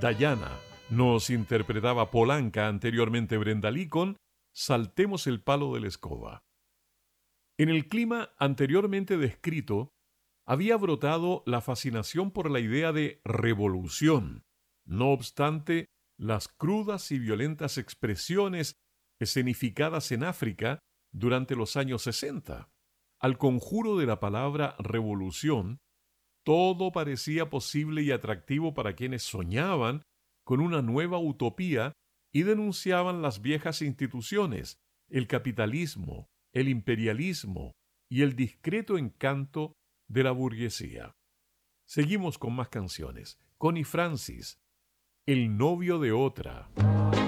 Dayana nos interpretaba Polanca, anteriormente Brenda Lee con Saltemos el palo de la escoba. En el clima anteriormente descrito, había brotado la fascinación por la idea de revolución. No obstante, las crudas y violentas expresiones escenificadas en África durante los años 60. Al conjuro de la palabra revolución, todo parecía posible y atractivo para quienes soñaban con una nueva utopía y denunciaban las viejas instituciones, el capitalismo, el imperialismo y el discreto encanto de la burguesía. Seguimos con más canciones. Connie Francis, El novio de otra.